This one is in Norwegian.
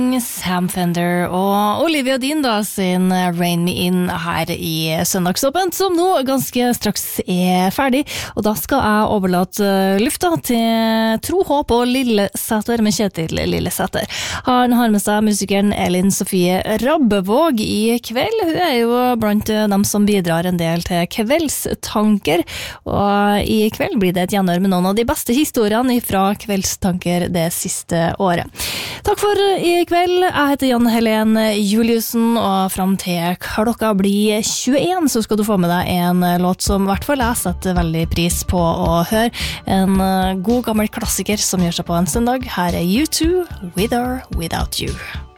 Sam Fender og Olivia Dean da sin Rain Me In her i Søndagsåpent, som nå ganske straks ferdig, og da skal jeg overlate lufta til Tro, Håp og Lillesæter med Kjetil Lillesæter. Han har med seg musikeren Elin Sofie Rabbevåg i kveld. Hun jo blant dem som bidrar en del til Kveldstanker, og i kveld blir det et gjenhør med noen av de beste historiene fra Kveldstanker det siste året. Takk for i kveld. Jeg heter Jan Helen Juliussen, og frem til klokka blir 21 så skal du få med deg en låt som i hvert fall jeg setter veldig pris på å høre. En god gammel klassiker som gjør seg på en søndag. Her U2, With or Without You.